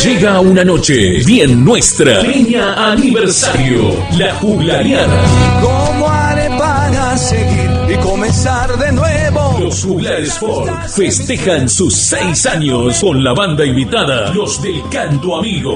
Llega una noche bien nuestra. Peña Aniversario, la Juglariada. ¿Cómo haré para seguir y comenzar de nuevo? Los Juglares Ford festejan sus 6 años con la banda invitada, los del Canto Amigo.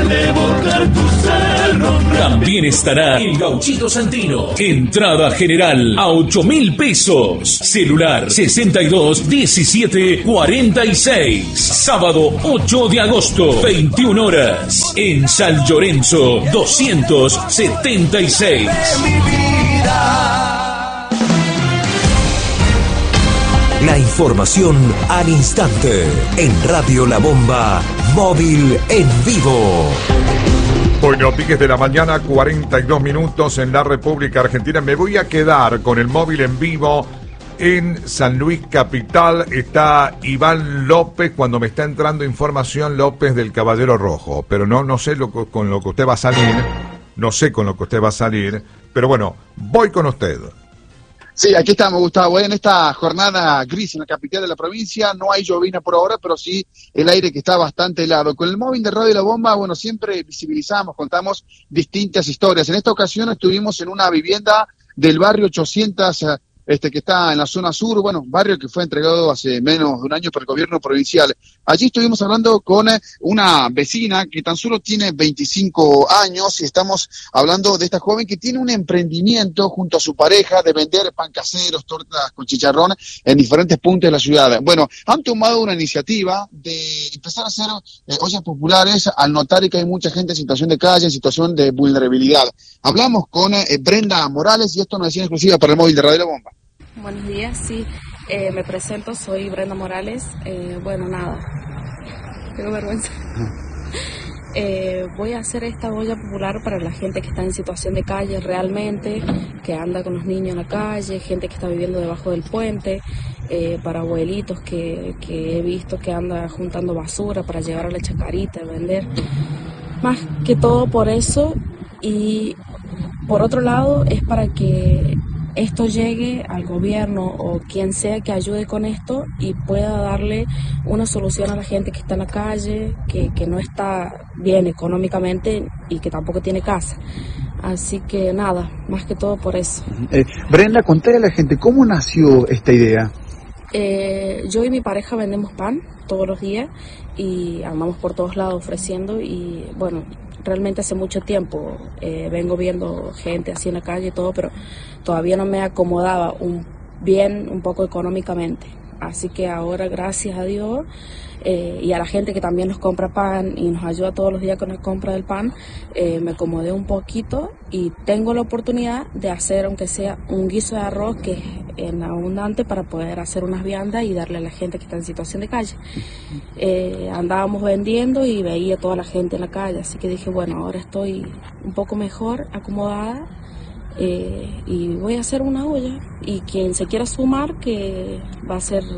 También estará el Gauchito Santino. Entrada general a 8.000 pesos. Celular 62 17 46. Sábado 8 de agosto, 21 horas. En San Lorenzo 276. La información al instante en Radio La Bomba, móvil en vivo. Bueno, 10 de la mañana, 42 minutos en la República Argentina. Me voy a quedar con el móvil en vivo en San Luis Capital. Está Iván López, cuando me está entrando información López del Caballero Rojo. Pero no sé con lo que usted va a salir. No sé con lo que usted va a salir. Pero bueno, voy con usted. Sí, aquí estamos, Gustavo. En esta jornada gris en la capital de la provincia no hay llovina por ahora, pero sí el aire que está bastante helado. Con el móvil de Radio La Bomba, bueno, siempre visibilizamos, contamos distintas historias. En esta ocasión estuvimos en una vivienda del barrio 800, que está en la zona sur, bueno, barrio que fue entregado hace menos de un año por el gobierno provincial. Allí estuvimos hablando con una vecina que tan solo tiene 25 años y estamos hablando de esta joven que tiene un emprendimiento junto a su pareja de vender pan caseros, tortas con chicharrón en diferentes puntos de la ciudad. Bueno, han tomado una iniciativa de empezar a hacer ollas populares al notar que hay mucha gente en situación de calle, en situación de vulnerabilidad. Hablamos con Brenda Morales y esto nos decía en exclusiva para el móvil de Radio La Bomba. Buenos días, sí, me presento, soy Brenda Morales. Bueno, nada, tengo vergüenza. Voy a hacer esta olla popular para la gente que está en situación de calle realmente, que anda con los niños en la calle, gente que está viviendo debajo del puente, para abuelitos que he visto que anda juntando basura para llevar a la chacarita, vender. Más que todo por eso, y por otro lado es para que esto llegue al gobierno o quien sea que ayude con esto y pueda darle una solución a la gente que está en la calle, que no está bien económicamente y que tampoco tiene casa. Así que nada, más que todo por eso. Brenda, contale a la gente, ¿cómo nació esta idea? Yo y mi pareja vendemos pan todos los días y andamos por todos lados ofreciendo y bueno, realmente hace mucho tiempo vengo viendo gente así en la calle y todo, pero todavía no me acomodaba un poco económicamente. Así que ahora, gracias a Dios y a la gente que también nos compra pan y nos ayuda todos los días con la compra del pan, me acomodé un poquito y tengo la oportunidad de hacer, aunque sea un guiso de arroz que es en abundante, para poder hacer unas viandas y darle a la gente que está en situación de calle. Andábamos vendiendo y veía toda la gente en la calle, así que dije, bueno, ahora estoy un poco mejor acomodada. Y voy a hacer una olla y quien se quiera sumar, que va a ser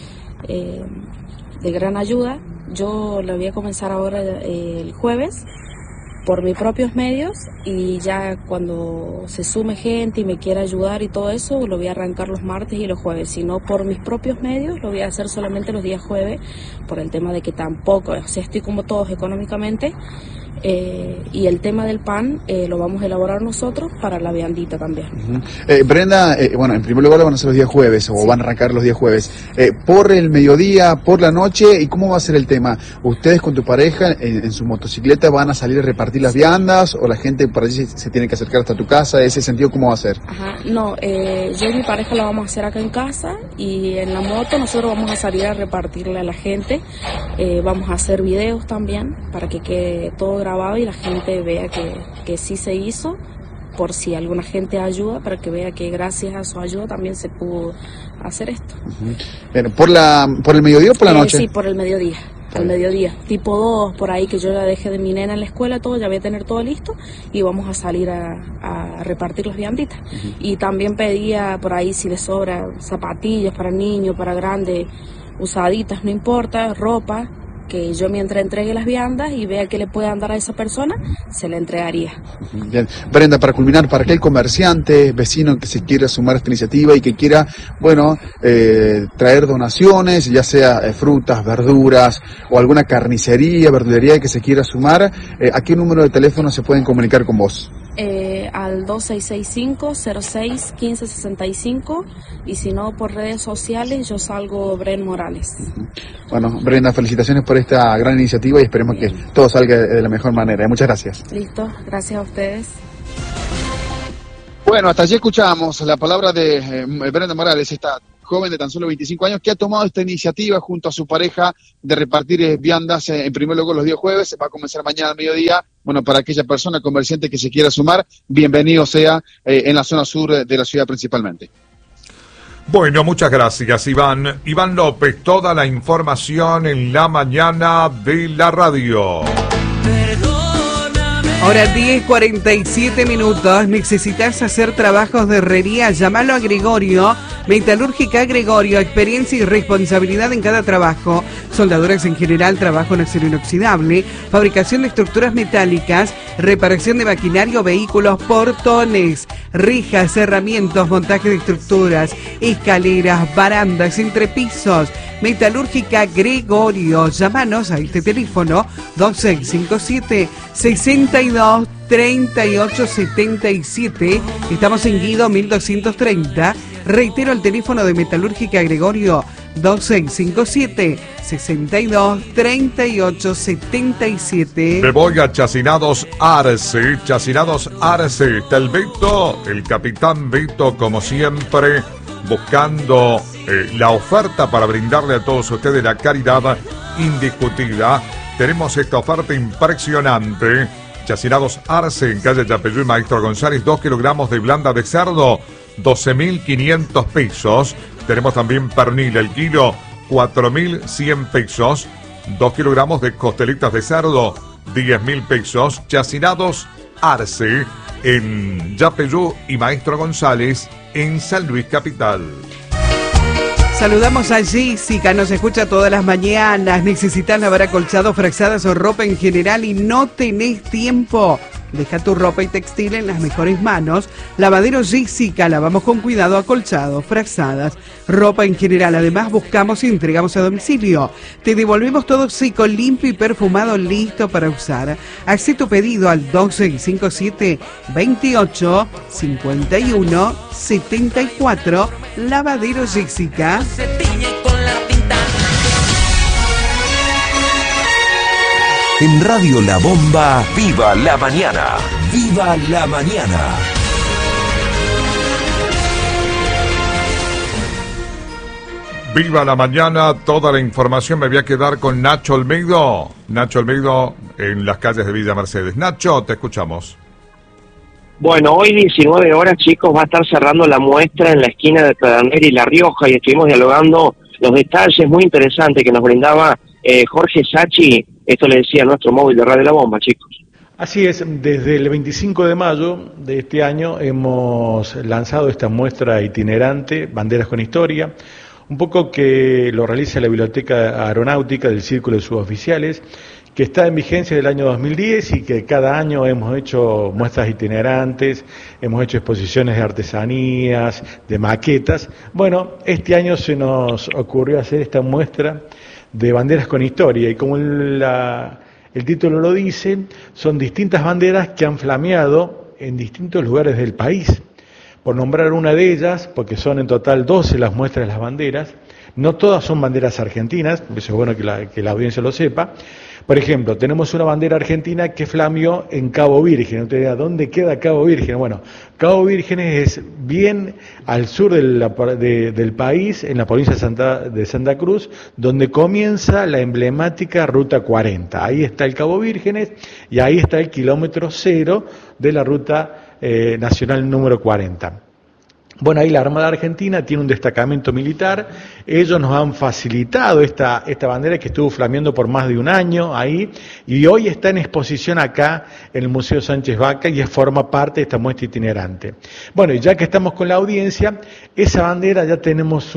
de gran ayuda. Yo la voy a comenzar ahora el jueves por mis propios medios y ya cuando se sume gente y me quiera ayudar y todo eso, lo voy a arrancar los martes y los jueves. Si no por mis propios medios, lo voy a hacer solamente los días jueves por el tema de que tampoco, o sea, estoy como todos económicamente. Y el tema del pan lo vamos a elaborar nosotros para la viandita también. Brenda, bueno, en primer lugar lo van a hacer los días jueves, o sí, van a arrancar los días jueves. ¿Por el mediodía, por la noche? ¿Y cómo va a ser el tema? ¿Ustedes con tu pareja en su motocicleta van a salir a repartir las viandas o la gente por allí se tiene que acercar hasta tu casa? ¿Ese sentido cómo va a ser? Ajá, no, yo y mi pareja lo vamos a hacer acá en casa y en la moto nosotros vamos a salir a repartirle a la gente. Vamos a hacer videos también para que quede todo grabado y la gente vea que sí se hizo, por si alguna gente ayuda, para que vea que gracias a su ayuda también se pudo hacer esto. Pero, ¿por el mediodía o por la noche? Sí, por el mediodía. Al mediodía, tipo 2, por ahí, que yo ya dejé de mi nena en la escuela, todo, ya voy a tener todo listo y vamos a salir a repartir las vianditas. Y también pedía por ahí si les sobra zapatillas para niños, para grandes, usaditas, no importa, ropa, que yo mientras entregue las viandas y vea que le puedan dar a esa persona, se le entregaría. Bien. Brenda, para culminar, para aquel comerciante, vecino que se quiera sumar a esta iniciativa y que quiera, bueno, traer donaciones, ya sea frutas, verduras o alguna carnicería, verdulería que se quiera sumar, ¿a qué número de teléfono se pueden comunicar con vos? Al 2665-06-1565 y si no por redes sociales yo salgo Bren Morales. Bueno, Brenda, felicitaciones por esta gran iniciativa y esperemos que todo salga de la mejor manera. Muchas gracias. Listo, gracias a ustedes. Bueno, hasta allí escuchamos la palabra de Brenda Morales, esta joven de tan solo 25 años que ha tomado esta iniciativa junto a su pareja de repartir viandas en primer lugar los días jueves. Va a comenzar mañana al mediodía. Bueno, para aquella persona comerciante que se quiera sumar, bienvenido sea en la zona sur de la ciudad principalmente. Bueno, muchas gracias, Iván. Iván López, toda la información en la mañana de la radio. Ahora 10:47 minutos. ¿Necesitas hacer trabajos de herrería? Llámalo a Gregorio. Metalúrgica Gregorio, experiencia y responsabilidad en cada trabajo. Soldaduras en general, trabajo en acero inoxidable, fabricación de estructuras metálicas, reparación de maquinario, vehículos, portones, rijas, herramientas, montaje de estructuras, escaleras, barandas, entrepisos. Metalúrgica Gregorio. Llámanos a este teléfono 2657-623877. Estamos en Guido 1230. Reitero el teléfono de Metalúrgica Gregorio 2657-623877. Me voy a Chacinados Arce. Chacinados Arce. Está el Beto, el capitán Beto, como siempre, buscando la oferta para brindarle a todos ustedes la caridad indiscutida. Tenemos esta oferta impresionante. Chacinados Arce, en calle Yapeyú y Maestro González, 2 kilogramos de blanda de cerdo, 12.500 pesos. Tenemos también pernil, el kilo, 4.100 pesos. 2 kilogramos de costelitas de cerdo, 10.000 pesos. Chacinados Arce, en Yapeyú y Maestro González, en San Luis Capital. Saludamos a Jessica, nos escucha todas las mañanas. ¿Necesitas lavar acolchados, frazadas o ropa en general y no tenés tiempo? Deja tu ropa y textil en las mejores manos. Lavadero Jessica, lavamos con cuidado acolchados, frazadas, ropa en general. Además buscamos y entregamos a domicilio. Te devolvemos todo seco, limpio y perfumado, listo para usar. Haz tu pedido al 2657-285174. Lavadero Jessica. En Radio La Bomba, ¡viva la mañana! ¡Viva la mañana! Viva la mañana, toda la información me voy a quedar con Nacho Olmedo. Nacho Olmedo en las calles de Villa Mercedes. Nacho, te escuchamos. Bueno, hoy 19 horas, chicos, va a estar cerrando la muestra en la esquina de Pedernera y La Rioja y estuvimos dialogando los detalles muy interesantes que nos brindaba Jorge Sachi. Esto le decía a nuestro móvil de Radio La Bomba, chicos. Así es, desde el 25 de mayo de este año hemos lanzado esta muestra itinerante, Banderas con Historia, un poco que lo realiza la Biblioteca Aeronáutica del Círculo de Suboficiales, que está en vigencia del año 2010 y que cada año hemos hecho muestras itinerantes, hemos hecho exposiciones de artesanías, de maquetas. Bueno, este año se nos ocurrió hacer esta muestra de Banderas con Historia y como el título lo dice, son distintas banderas que han flameado en distintos lugares del país. Por nombrar una de ellas, porque son en total 12 las muestras de las banderas, no todas son banderas argentinas, eso es bueno que la audiencia lo sepa. Por ejemplo, tenemos una bandera argentina que flameó en Cabo Virgen. Usted dirá, ¿dónde queda Cabo Virgen? Bueno, Cabo Virgen es bien al sur del país, en la provincia de Santa Cruz, donde comienza la emblemática Ruta 40. Ahí está el Cabo Vírgenes y ahí está el kilómetro cero de la Ruta Nacional número 40. Bueno, ahí la Armada Argentina tiene un destacamento militar, ellos nos han facilitado esta bandera que estuvo flameando por más de un año ahí, y hoy está en exposición acá en el Museo Sánchez Vaca y forma parte de esta muestra itinerante. Bueno, y ya que estamos con la audiencia, esa bandera ya tenemos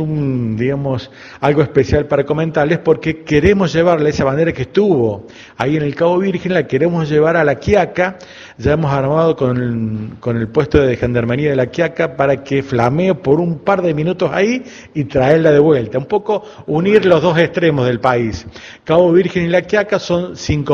algo especial para comentarles, porque queremos llevarle esa bandera que estuvo ahí en el Cabo Virgen, la queremos llevar a La Quiaca. Ya hemos armado con el puesto de Gendarmería de La Quiaca para que flamee por un par de minutos ahí y traerla de vuelta. Un poco unir los dos extremos del país. Cabo Virgen y La Quiaca son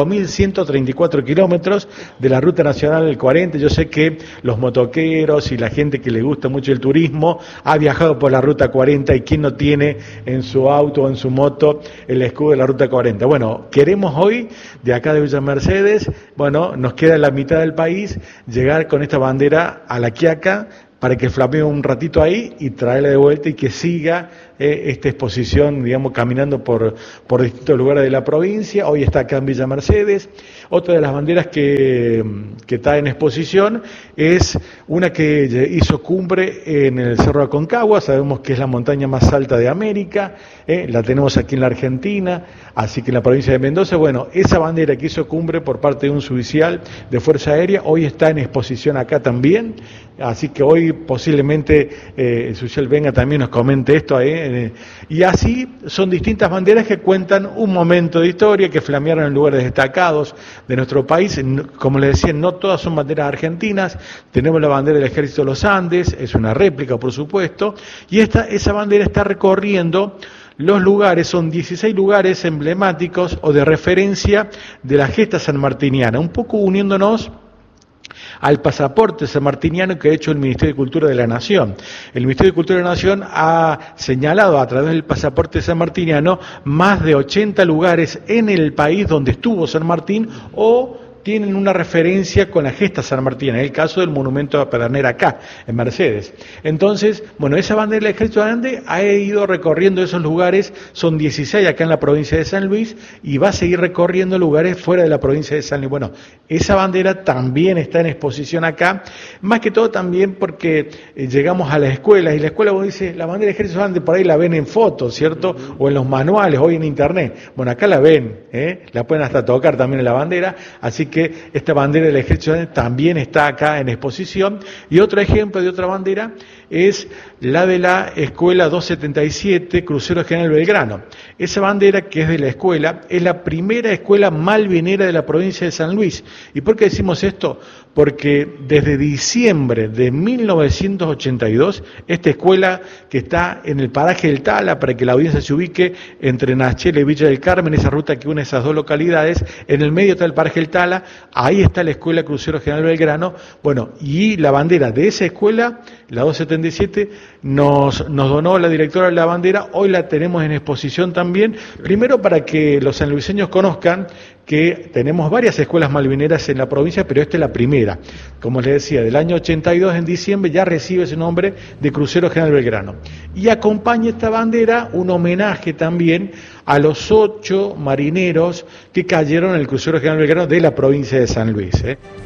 5.134 kilómetros de la Ruta Nacional del 40. Yo sé que los motoqueros y la gente que le gusta mucho el turismo ha viajado por la Ruta 40, y quién no tiene en su auto o en su moto el escudo de la Ruta 40. Bueno, queremos hoy, de acá de Villa Mercedes, nos queda la mitad del país, llegar con esta bandera a La Quiaca para que flamee un ratito ahí y traerla de vuelta y que siga esta exposición, caminando por distintos lugares de la provincia. Hoy está acá en Villa Mercedes. Otra de las banderas que está en exposición es una que hizo cumbre en el Cerro Aconcagua. Sabemos que es la montaña más alta de América, la tenemos aquí en la Argentina, así que en la provincia de Mendoza. Bueno, esa bandera que hizo cumbre por parte de un suboficial de Fuerza Aérea, hoy está en exposición acá también, así que hoy posiblemente el suboficial venga también nos comente esto y así son distintas banderas que cuentan un momento de historia, que flamearon en lugares destacados de nuestro país. Como les decía, no todas son banderas argentinas. Tenemos la bandera del Ejército de los Andes, es una réplica por supuesto, y esa bandera está recorriendo los lugares, son 16 lugares emblemáticos o de referencia de la gesta sanmartiniana, un poco uniéndonos al pasaporte sanmartiniano que ha hecho el Ministerio de Cultura de la Nación. El Ministerio de Cultura de la Nación ha señalado a través del pasaporte sanmartiniano más de 80 lugares en el país donde estuvo San Martín o tienen una referencia con la gesta sanmartina, en el caso del monumento a Pedernera acá, en Mercedes. Entonces, esa bandera del Ejército de Andes ha ido recorriendo esos lugares, son 16 acá en la provincia de San Luis, y va a seguir recorriendo lugares fuera de la provincia de San Luis. Bueno, esa bandera también está en exposición acá, más que todo también porque llegamos a las escuelas, y la escuela, vos dices, la bandera del Ejército de Andes por ahí la ven en fotos, ¿cierto? O en los manuales, hoy en internet. Bueno, acá la ven, la pueden hasta tocar también en la bandera, así que esta bandera del Ejército también está acá en exposición. Y otro ejemplo de otra bandera es la de la Escuela 277, Crucero General Belgrano. Esa bandera, que es de la escuela, es la primera escuela malvinera de la provincia de San Luis. ¿Y por qué decimos esto? Porque desde diciembre de 1982, esta escuela, que está en el paraje del Tala, para que la audiencia se ubique entre Nachela y Villa del Carmen, esa ruta que une esas dos localidades, en el medio está el paraje del Tala, ahí está la Escuela Crucero General Belgrano. Bueno, y la bandera de esa escuela, la 277, nos donó la directora de la bandera. Hoy la tenemos en exposición también, primero para que los sanluiseños conozcan que tenemos varias escuelas malvineras en la provincia, pero esta es la primera. Como les decía, del año 82, en diciembre, ya recibe ese nombre de Crucero General Belgrano. Y acompaña esta bandera un homenaje también a los 8 marineros que cayeron en el Crucero General Belgrano de la provincia de San Luis.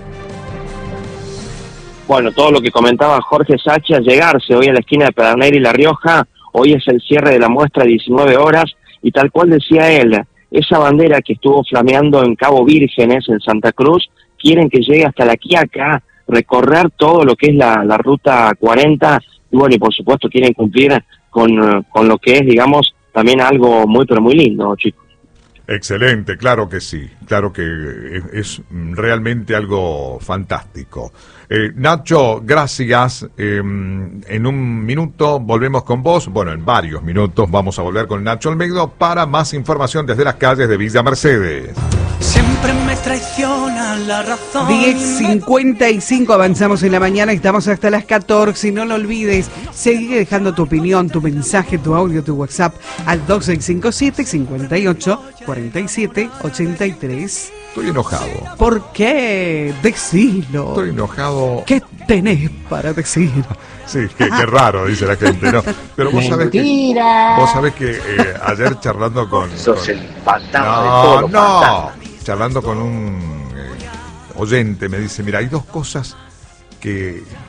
Bueno, todo lo que comentaba Jorge Sachi, al llegarse hoy a la esquina de Pedernera y La Rioja, hoy es el cierre de la muestra, 19 horas, y tal cual decía él, esa bandera que estuvo flameando en Cabo Vírgenes, en Santa Cruz, quieren que llegue hasta La Quiaca, recorrer todo lo que es la Ruta 40, y bueno, y por supuesto quieren cumplir con lo que es, digamos, también algo muy, pero muy lindo, chicos. Excelente, claro que sí, claro que es realmente algo fantástico. Nacho, gracias. En un minuto volvemos con vos. Bueno, en varios minutos vamos a volver con Nacho Almeida para más información desde las calles de Villa Mercedes. Siempre me traiciona la razón. 10:55, avanzamos en la mañana, estamos hasta las 14. No lo olvides, sigue dejando tu opinión, tu mensaje, tu audio, tu WhatsApp al 2657 58 47 83. Estoy enojado. ¿Por qué? Decilo. Estoy enojado. ¿Qué tenés para decir? Sí, qué raro, dice la gente, ¿no? Pero vos sabés que ayer charlando con... Sos el fantasma de todos los fantasmas. Charlando con un oyente, me dice, mira, hay dos cosas que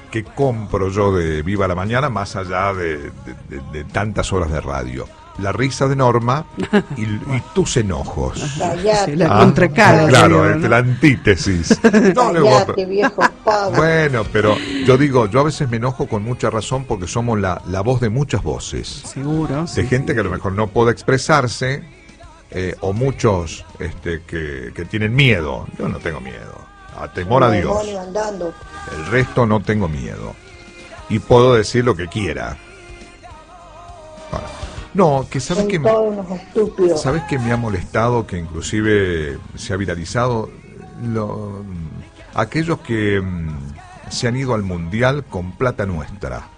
que compro yo de Viva la Mañana, más allá de tantas horas de radio. La risa de Norma y tus enojos. Sí, la contracara. Claro, ¿no? La antítesis. No le Callate, viejo pavo. Bueno, pero yo a veces me enojo con mucha razón porque somos la voz de muchas voces. Seguro. De gente que a lo mejor no puede expresarse, o muchos que tienen miedo. Yo no tengo miedo. A temor a Dios. El resto no tengo miedo. Y puedo decir lo que quiera. Bueno. No, que sabes que me ha molestado, que inclusive se ha viralizado, aquellos que se han ido al Mundial con plata nuestra.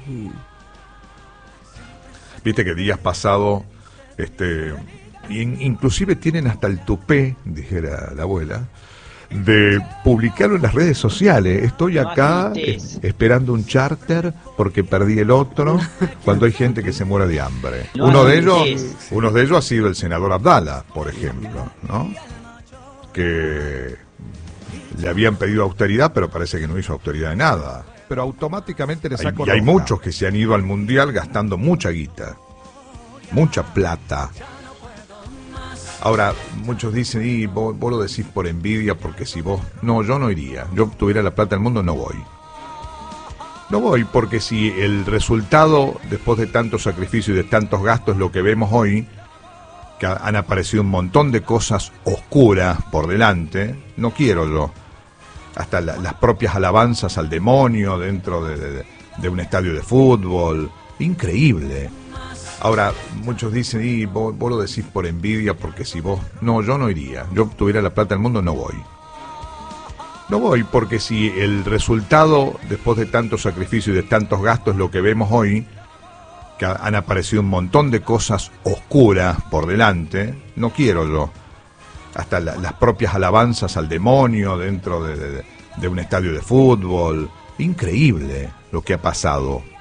Viste que días pasados, inclusive tienen hasta el tupé, dijera la abuela, de publicarlo en las redes sociales. Estoy acá esperando un charter porque perdí el otro, cuando hay gente que se muere de hambre. Uno de ellos ha sido el senador Abdala, por ejemplo, ¿no? Que le habían pedido austeridad, pero parece que no hizo austeridad de nada. Pero automáticamente le sacó. Y hay muchos que se han ido al Mundial gastando mucha guita, mucha plata. Ahora, muchos dicen, y vos lo decís por envidia, porque si vos... No, yo no iría. Yo tuviera la plata del mundo, no voy. No voy, porque si el resultado, después de tantos sacrificios y de tantos gastos, lo que vemos hoy, que han aparecido un montón de cosas oscuras por delante, no quiero yo. Hasta las propias alabanzas al demonio dentro de un estadio de fútbol. Increíble. Ahora, muchos dicen, y vos lo decís por envidia, porque si vos... No, yo no iría. Yo tuviera la plata del mundo, no voy. No voy, porque si el resultado, después de tantos sacrificios y de tantos gastos, lo que vemos hoy, que han aparecido un montón de cosas oscuras por delante, no quiero yo. Hasta las propias alabanzas al demonio dentro de un estadio de fútbol. Increíble lo que ha pasado.